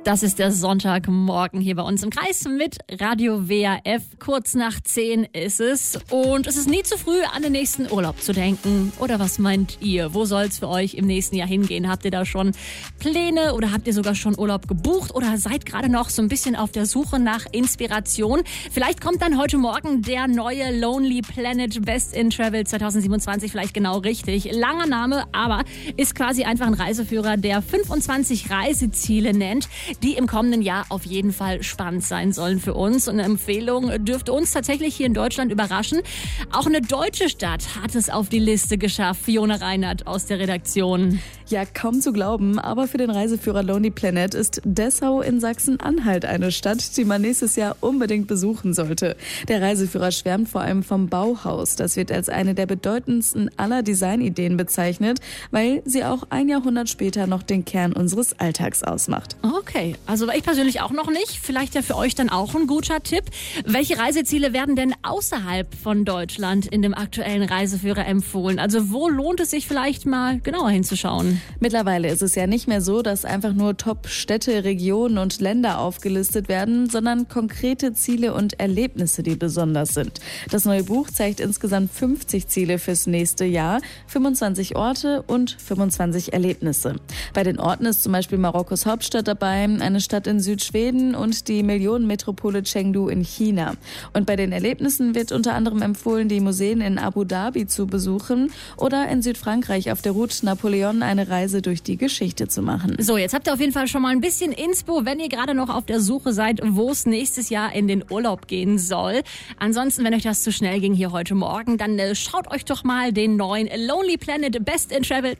Das ist der Sonntagmorgen hier bei uns im Kreis mit Radio WRF. Kurz nach 10 ist es. Und es ist nie zu früh, an den nächsten Urlaub zu denken. Oder was meint ihr? Wo soll es für euch im nächsten Jahr hingehen? Habt ihr da schon Pläne oder habt ihr sogar schon Urlaub gebucht? Oder seid gerade noch so ein bisschen auf der Suche nach Inspiration? Vielleicht kommt dann heute Morgen der neue Lonely Planet Best in Travel 2027 vielleicht genau richtig. Langer Name, aber ist quasi einfach ein Reiseführer, der 25 Reiseziele nennt, die im kommenden Jahr auf jeden Fall spannend sein sollen für uns. Und eine Empfehlung dürfte uns tatsächlich hier in Deutschland überraschen. Auch eine deutsche Stadt hat es auf die Liste geschafft. Fiona Reinhardt aus der Redaktion. Ja, kaum zu glauben, aber für den Reiseführer Lonely Planet ist Dessau in Sachsen-Anhalt eine Stadt, die man nächstes Jahr unbedingt besuchen sollte. Der Reiseführer schwärmt vor allem vom Bauhaus. Das wird als eine der bedeutendsten aller Designideen bezeichnet, weil sie auch ein Jahrhundert später noch den Kern unseres Alltags ausmacht. Okay, also ich persönlich auch noch nicht. Vielleicht ja für euch dann auch ein guter Tipp. Welche Reiseziele werden denn außerhalb von Deutschland in dem aktuellen Reiseführer empfohlen? Also wo lohnt es sich vielleicht mal genauer hinzuschauen? Mittlerweile ist es ja nicht mehr so, dass einfach nur Top-Städte, Regionen und Länder aufgelistet werden, sondern konkrete Ziele und Erlebnisse, die besonders sind. Das neue Buch zeigt insgesamt 50 Ziele fürs nächste Jahr, 25 Orte und 25 Erlebnisse. Bei den Orten ist zum Beispiel Marokkos Hauptstadt dabei, eine Stadt in Südschweden und die Millionenmetropole Chengdu in China. Und bei den Erlebnissen wird unter anderem empfohlen, die Museen in Abu Dhabi zu besuchen oder in Südfrankreich auf der Route Napoleon eine Reise durch die Geschichte zu machen. So, jetzt habt ihr auf jeden Fall schon mal ein bisschen Inspo, wenn ihr gerade noch auf der Suche seid, wo es nächstes Jahr in den Urlaub gehen soll. Ansonsten, wenn euch das zu schnell ging hier heute Morgen, dann schaut euch doch mal den neuen Lonely Planet Best in Travel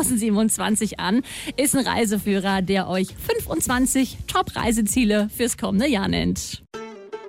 2027 an. Ist ein Reiseführer, der euch 25 Top-Reiseziele fürs kommende Jahr nennt.